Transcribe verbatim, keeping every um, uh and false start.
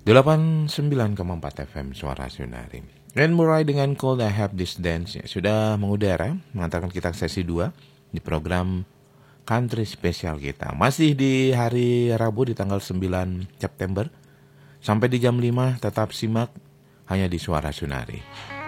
delapan puluh sembilan koma empat F M Suara Sunari. Glenn Murray dengan Cold I Have This Dance ya, sudah mengudara, mengantarkan kita ke sesi dua di program Country Spesial kita. Masih di hari Rabu di tanggal sembilan September. Sampai di jam lima tetap simak hanya di Suara Sunari.